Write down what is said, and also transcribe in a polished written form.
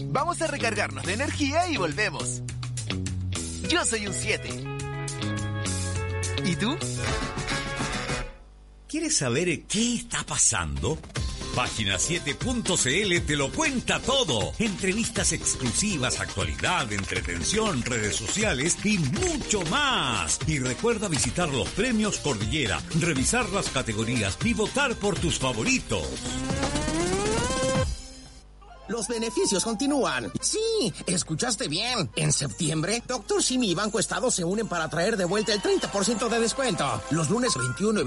Vamos a recargarnos de energía y volvemos. Yo soy un 7. ¿Y tú? ¿Quieres saber qué está pasando? Página7.cl te lo cuenta todo. Entrevistas exclusivas, actualidad, entretención, redes sociales y mucho más. Y recuerda visitar los premios Cordillera, revisar las categorías y votar por tus favoritos. Los beneficios continúan. Sí, escuchaste bien. En septiembre, Dr. Simi y Banco Estado se unen para traer de vuelta el 30% de descuento. Los lunes 21 y